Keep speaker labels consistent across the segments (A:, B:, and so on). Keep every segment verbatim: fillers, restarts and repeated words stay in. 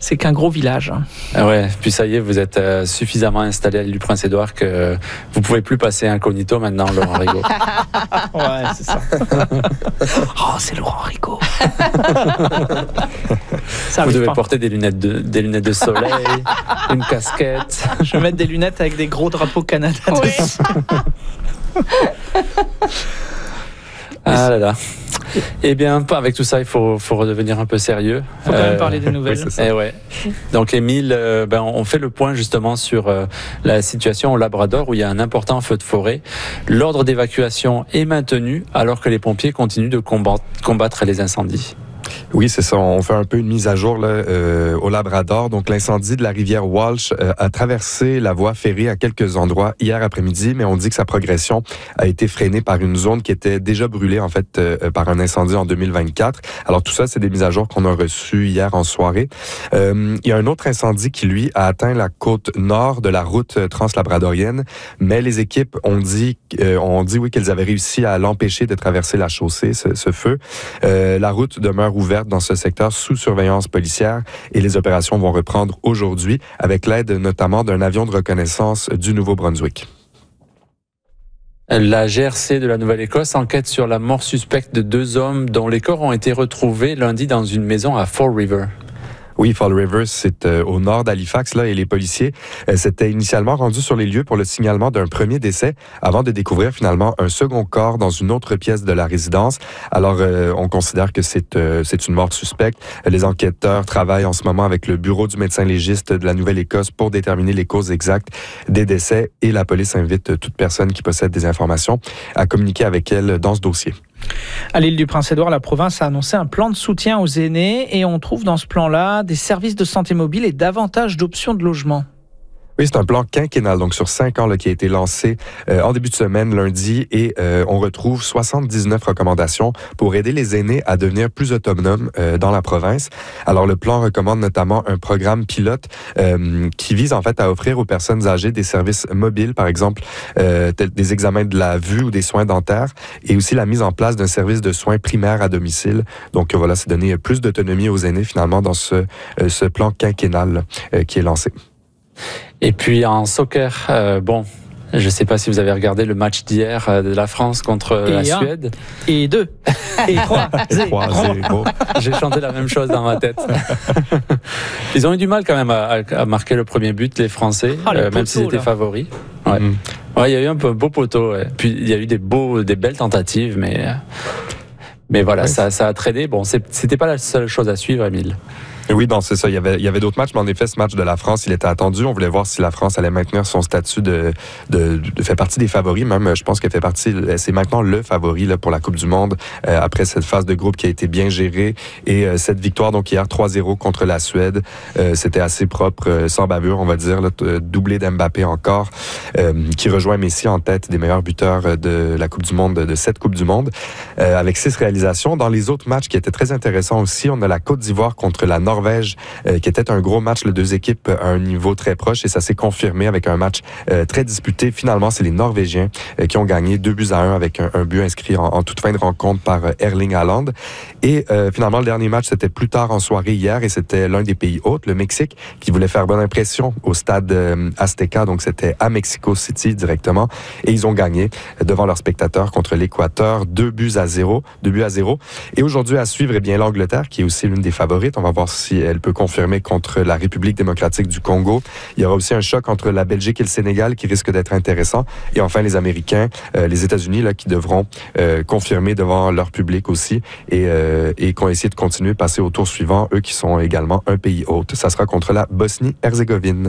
A: c'est qu'un gros village.
B: Ah ouais, puis ça y est, vous êtes euh, suffisamment installé à l'île du Prince-Édouard que euh, vous pouvez plus passer incognito maintenant, Laurent Rigaud.
A: Ouais, c'est ça. Oh, c'est Laurent Rigaud. Ça
B: vous devez
A: pas.
B: porter des lunettes de, des lunettes de soleil, une casquette.
A: Je vais mettre des lunettes avec des gros drapeaux Canada
C: Oui.
A: dessus.
B: Ah là là. Eh bien, pas avec tout ça, il faut, faut redevenir un peu sérieux.
A: Il faut quand même parler des nouvelles.
B: Oui, c'est ça. Eh ouais. Donc, Émile, euh, ben, on fait le point justement sur euh, la situation au Labrador où il y a un important feu de forêt. L'ordre d'évacuation est maintenu alors que les pompiers continuent de combattre, combattre les incendies.
D: Oui, c'est ça. On fait un peu une mise à jour là, euh, au Labrador. Donc, l'incendie de la rivière Walsh euh, a traversé la voie ferrée à quelques endroits hier après-midi, mais on dit que sa progression a été freinée par une zone qui était déjà brûlée, en fait, euh, par un incendie en deux mille vingt-quatre. Alors, tout ça, c'est des mises à jour qu'on a reçues hier en soirée. Euh, il y a un autre incendie qui, lui, a atteint la côte nord de la route translabradorienne, mais les équipes ont dit, euh, ont dit oui, qu'elles avaient réussi à l'empêcher de traverser la chaussée, ce, ce feu. Euh, la route demeure ouverte dans ce secteur sous surveillance policière et les opérations vont reprendre aujourd'hui avec l'aide notamment d'un avion de reconnaissance du Nouveau-Brunswick.
B: La G R C de la Nouvelle-Écosse enquête sur la mort suspecte de deux hommes dont les corps ont été retrouvés lundi dans une maison à Fall River.
D: Oui, Fall River, c'est euh, au nord d'Halifax, là, et les policiers euh, s'étaient initialement rendus sur les lieux pour le signalement d'un premier décès avant de découvrir finalement un second corps dans une autre pièce de la résidence. Alors, euh, on considère que c'est euh, c'est une mort suspecte. Les enquêteurs travaillent en ce moment avec le bureau du médecin légiste de la Nouvelle-Écosse pour déterminer les causes exactes des décès et la police invite toute personne qui possède des informations à communiquer avec elle dans ce dossier.
A: À l'île du Prince-Édouard, la province a annoncé un plan de soutien aux aînés et on trouve dans ce plan-là des services de santé mobile et davantage d'options de logement.
D: Oui, c'est un plan quinquennal, donc sur cinq ans, là, qui a été lancé euh, en début de semaine, lundi, et euh, on retrouve soixante-dix-neuf recommandations pour aider les aînés à devenir plus autonomes euh, dans la province. Alors, le plan recommande notamment un programme pilote euh, qui vise en fait à offrir aux personnes âgées des services mobiles, par exemple euh, tels des examens de la vue ou des soins dentaires, et aussi la mise en place d'un service de soins primaires à domicile. Donc voilà, c'est donner plus d'autonomie aux aînés finalement dans ce, euh, ce plan quinquennal euh, qui est lancé.
B: Et puis en soccer, euh, bon, je ne sais pas si vous avez regardé le match d'hier euh, de la France contre
A: et
B: la
A: un,
B: Suède.
A: Et deux. Et trois.
D: trois zéro.
B: J'ai chanté la même chose dans ma tête. Ils ont eu du mal quand même à, à marquer le premier but, les Français,
A: ah,
B: euh,
A: poteaux,
B: même s'ils étaient
A: là. favoris.
B: Ouais.
D: Mm.
B: Ouais, il y a eu un peu beau poteau. Ouais. Puis il y a eu des beaux, des belles tentatives, mais mais voilà, ouais. ça, ça a traîné. Bon, c'était pas la seule chose à suivre, Émile.
D: Oui, non, c'est ça. Il y avait, il y avait d'autres matchs, mais en effet, ce match de la France, il était attendu. On voulait voir si la France allait maintenir son statut de, de, de fait partie des favoris. Même, je pense qu'elle fait partie, c'est maintenant le favori là, pour la Coupe du Monde euh, après cette phase de groupe qui a été bien gérée et euh, cette victoire donc hier trois zéro contre la Suède, euh, c'était assez propre, euh, sans bavure, on va dire, là, doublé d'Mbappé encore, euh, qui rejoint Messi en tête des meilleurs buteurs de la Coupe du Monde, de cette Coupe du Monde, euh, avec six réalisations. Dans les autres matchs qui étaient très intéressants aussi, on a la Côte d'Ivoire contre la Norvège. Norvège, euh, qui était un gros match, les deux équipes à un niveau très proche, et ça s'est confirmé avec un match euh, très disputé. Finalement, c'est les Norvégiens euh, qui ont gagné deux buts à un avec un, un but inscrit en, en toute fin de rencontre par euh, Erling Haaland. Et euh, finalement, le dernier match, c'était plus tard en soirée hier, et c'était l'un des pays hôtes, le Mexique, qui voulait faire bonne impression au stade euh, Azteca, donc c'était à Mexico City directement, et ils ont gagné euh, devant leurs spectateurs contre l'Équateur, deux buts à zéro, deux buts à zéro. Et aujourd'hui, à suivre, eh bien, l'Angleterre, qui est aussi l'une des favorites. On va voir si elle peut confirmer contre la République démocratique du Congo. Il y aura aussi un choc entre la Belgique et le Sénégal qui risque d'être intéressant. Et enfin, les Américains, euh, les États-Unis, là, qui devront euh, confirmer devant leur public aussi et, euh, et qui ont essayé de continuer, passer au tour suivant, eux qui sont également un pays hôte. Ça sera contre la Bosnie-Herzégovine.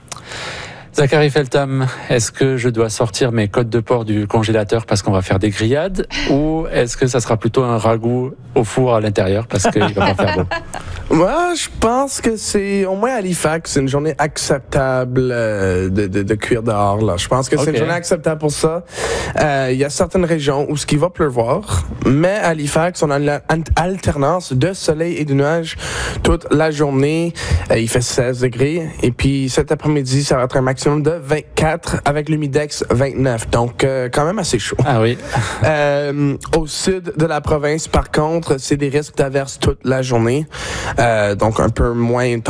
B: Zachary Feltham, est-ce que je dois sortir mes côtes de porc du congélateur parce qu'on va faire des grillades, ou est-ce que ça sera plutôt un ragoût au four à l'intérieur parce qu'il va pas faire beau?
E: Moi, je pense que c'est, au moins à Halifax, c'est une journée acceptable euh, de, de, de cuire dehors. Là. Je pense que c'est okay. Une journée acceptable pour ça. Il euh, y a certaines régions où ce qui va pleuvoir, mais à Halifax, on a une alternance de soleil et de nuages toute la journée. Euh, il fait seize degrés, et puis cet après-midi, ça va être un maximum de vingt-quatre avec l'humidex vingt-neuf. Donc, euh, quand même assez chaud.
B: Ah oui.
E: euh, au sud de la province, par contre, c'est des risques d'averses toute la journée. Euh, donc, un peu moins